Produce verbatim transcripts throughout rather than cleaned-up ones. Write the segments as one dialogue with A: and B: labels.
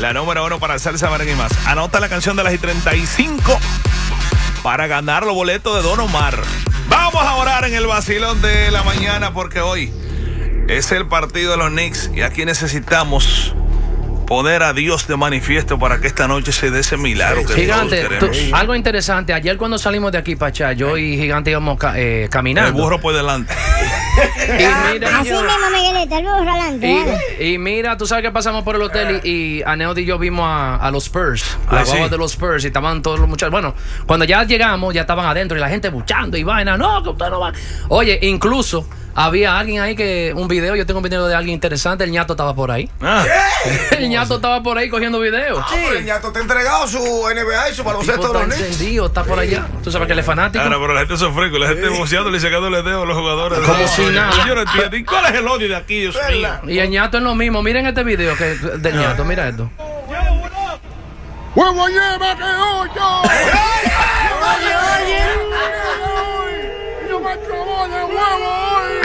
A: La número uno para salsa, merengue y más. Anota la canción de las y treinta y cinco para ganar los boletos de Don Omar. Vamos a orar en el vacilón de la mañana porque hoy es el partido de los Knicks y aquí necesitamos poner a Dios de manifiesto para que esta noche se dé ese milagro que
B: Gigante,
A: todos
B: tú,
A: queremos.
B: algo interesante. Ayer cuando salimos de aquí, Pachá, yo y Gigante íbamos ca eh, caminando.
A: El burro por delante.
B: Y mira,
C: Así mismo, Miguelito, el burro adelante.
B: y, y mira, tú sabes que pasamos por el hotel y, y Aneudi y yo vimos a, a los Spurs, la
A: Ah,
B: guagua
A: sí.
B: de los Spurs, y estaban todos los muchachos. Bueno, cuando ya llegamos, ya estaban adentro y la gente buchando y vaina. No, que usted no va. Oye, incluso había alguien ahí que un video, yo tengo un video de alguien interesante, el ñato estaba por ahí.
A: Ah,
B: El ñato estaba por ahí cogiendo videos.
D: Ah, pero el ñato te ha entregado su N B A y su baloncesto de
B: Está
D: los Knicks.
B: encendido, está por allá. Tú sabes que él es fanático.
A: ahora, pero la gente sufre, la gente emocionándole y sacándole dedos a los jugadores.
B: Como
A: No,
B: si nada.
A: Yo no entiendo. ¿Y cuál es el odio de aquí, Dios mío?
B: Y el ñato es lo mismo. Miren este video que, del ñato, mira esto.
D: ¡Huevo lleva que hoyo! ¡Yo me acabo de huevo hoy!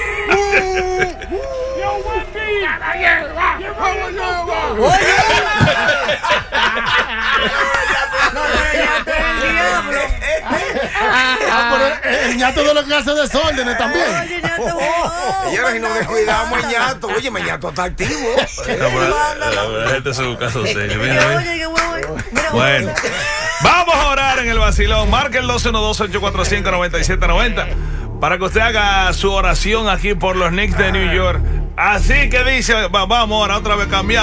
E: Ah, pero el ñato de lo que hace desórdenes también.
D: Señores, y nos descuidamos el ñato. Oye, el ñato está activo.
A: No, pero, la gente es un caso serio. Mira, mira. Bueno, vamos a orar en el vacilón. Marca el dos uno dos, ocho cuatro cinco, nueve siete nueve cero para que usted haga su oración aquí por los Knicks de New York. Así que dice, va- vamos ahora otra vez cambiar.